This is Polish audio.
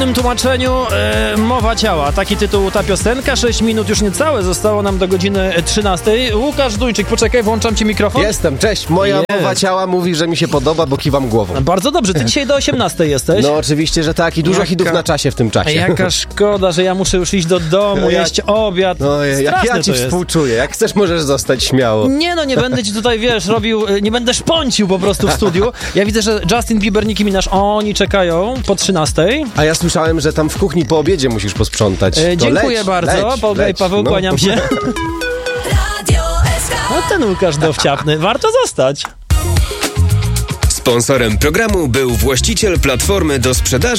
W tym tłumaczeniu mowa ciała. Taki tytuł ta piosenka. 6 minut już niecałe zostało nam do godziny 13. Łukasz Duńczyk, poczekaj, włączam ci mikrofon. Jestem, cześć. Moja mowa ciała mówi, że mi się podoba, bo kiwam głową. Bardzo dobrze, ty dzisiaj do 18 jesteś. No oczywiście, że tak i dużo hitów na czasie w tym czasie. Jaka szkoda, że ja muszę już iść do domu, jeść obiad. No, jak ja ci współczuję. Jak chcesz, możesz zostać śmiało. Nie będę ci tutaj, robił, nie będę szponcił po prostu w studiu. Ja widzę, że Justin Bieber, Nicki Minaj, oni czekają po 13. A ja słyszałem, że tam w kuchni po obiedzie musisz posprzątać. Dziękuję bardzo. Paweł, kłaniam się. No ten Łukasz dowciapny. Warto zostać. Sponsorem programu był właściciel platformy do sprzedaży